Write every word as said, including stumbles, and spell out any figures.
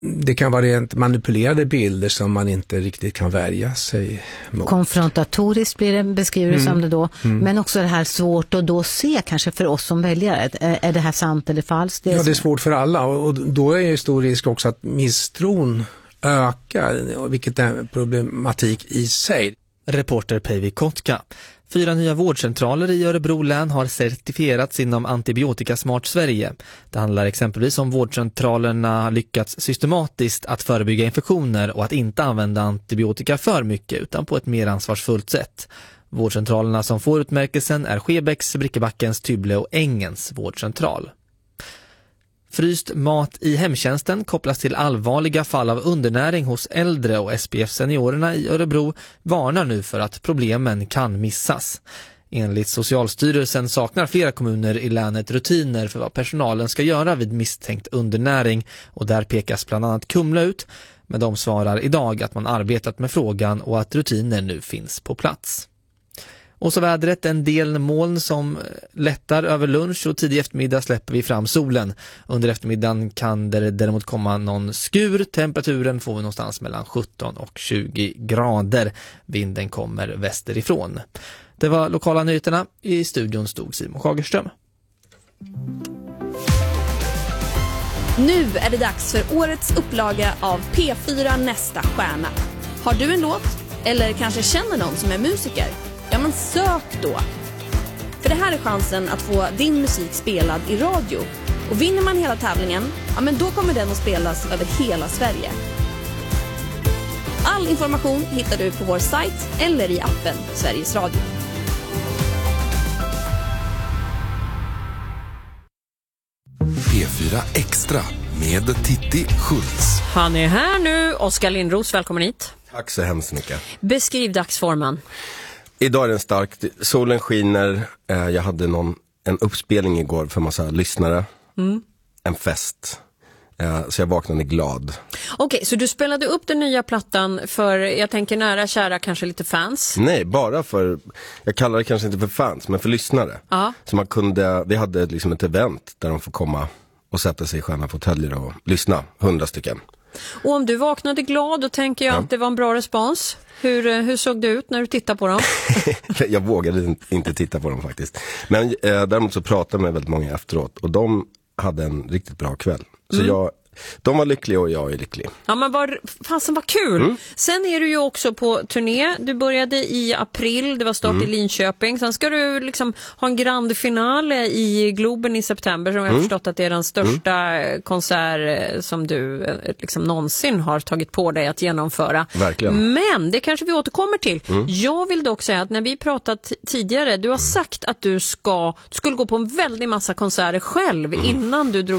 Det kan vara rent manipulerade bilder som man inte riktigt kan värja sig mot. Konfrontatoriskt blir det, beskriver det mm. som det då. Mm. Men också det här svårt att då se kanske för oss som väljare. Är, är det här sant eller falskt? Det är ja, så... det är svårt för alla. Och då är det stor risk också att misstron ökar, vilket är en problematik i sig. Reporter Päivi Kotka. Fyra nya vårdcentraler i Örebro län har certifierats inom Antibiotikasmart Sverige. Det handlar exempelvis om vårdcentralerna lyckats systematiskt att förebygga infektioner och att inte använda antibiotika för mycket utan på ett mer ansvarsfullt sätt. Vårdcentralerna som får utmärkelsen är Skebäcks, Brickebackens, Tyble och Ängens vårdcentral. Fryst mat i hemtjänsten kopplas till allvarliga fall av undernäring hos äldre och S P F-seniorerna i Örebro varnar nu för att problemen kan missas. Enligt Socialstyrelsen saknar flera kommuner i länet rutiner för vad personalen ska göra vid misstänkt undernäring och där pekas bland annat Kumla ut, men de svarar idag att man arbetat med frågan och att rutiner nu finns på plats. Och så vädret, en del moln som lättar över lunch och tidig eftermiddag släpper vi fram solen. Under eftermiddagen kan det däremot komma någon skur. Temperaturen får vi någonstans mellan sjutton och tjugo grader. Vinden kommer västerifrån. Det var lokala nyheterna. I studion stod Simon Schagerström. Nu är det dags för årets upplaga av P fyra Nästa stjärna. Har du en låt? Eller kanske känner någon som är musiker? Ja, men sök då. För det här är chansen att få din musik spelad i radio. Och vinner man hela tävlingen, ja men då kommer den att spelas över hela Sverige. All information hittar du på vår sajt eller i appen Sveriges Radio. P fyra Extra med Titti Schultz. Han är här nu, Oskar Lindros, välkommen hit. Tack så hemskt mycket. Beskriv dagsformen. Idag är den stark, solen skiner, eh, jag hade någon, en uppspelning igår för massa lyssnare, mm. en fest, eh, så jag vaknade glad. Okej, okay, så du spelade upp den nya plattan för, jag tänker nära, kära, kanske lite fans? Nej, bara för, jag kallar det kanske inte för fans, men för lyssnare. Ja. Så man kunde, vi hade liksom ett event där de får komma och sätta sig i sköna fåtöljer och lyssna, hundra stycken. Och om du vaknade glad, då tänker jag ja. att det var en bra respons. Hur, hur såg det ut när du tittade på dem? Jag vågade inte titta på dem faktiskt. Men eh, däremot så pratade jag med väldigt många efteråt. Och de hade en riktigt bra kväll. Så mm. jag, de var lyckliga och jag är lycklig. Ja, men var, fasen var kul. Mm. Sen är du ju också på turné. Du började i april, det var start mm. i Linköping. Sen ska du liksom ha en grand finale i Globen i september. Som jag har mm. förstått att det är den största mm. konsert som du liksom någonsin har tagit på dig att genomföra. Verkligen. Men det kanske vi återkommer till. Mm. Jag vill dock säga att när vi pratat tidigare, du har sagt att du ska, skulle gå på en väldig massa konserter själv mm. innan du drog